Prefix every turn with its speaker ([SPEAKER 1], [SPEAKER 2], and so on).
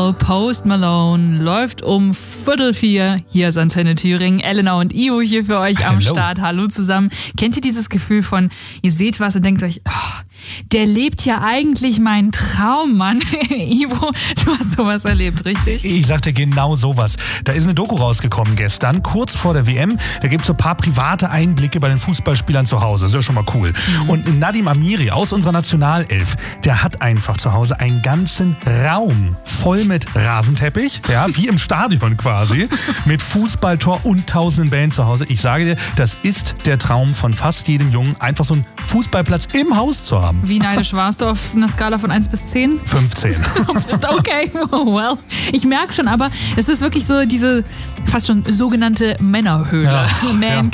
[SPEAKER 1] Genau, Post Malone läuft um 3:45. Hier ist Antenne Thüringen. Elena und Io hier für euch am Start. Hallo zusammen. Kennt ihr dieses Gefühl von, ihr seht was und denkt euch, oh, der lebt ja eigentlich meinen Traum, Mann. Ivo, du hast sowas erlebt, richtig?
[SPEAKER 2] Ich sagte genau sowas. Da ist eine Doku rausgekommen gestern, kurz vor der WM. Da gibt es so ein paar private Einblicke bei den Fußballspielern zu Hause. Das ist ja schon mal cool. Und Nadim Amiri aus unserer Nationalelf, der hat einfach zu Hause einen ganzen Raum voll mit Rasenteppich, ja, wie im Stadion quasi, mit Fußballtor und tausenden Bällen zu Hause. Ich sage dir, das ist der Traum von fast jedem Jungen, einfach so einen Fußballplatz im Haus zu haben.
[SPEAKER 1] Wie neidisch warst du auf einer Skala von 1 bis 10?
[SPEAKER 2] 15.
[SPEAKER 1] Okay, well. Ich merke schon, aber es ist wirklich so diese fast schon sogenannte Männerhöhle.
[SPEAKER 2] Ja,
[SPEAKER 1] Man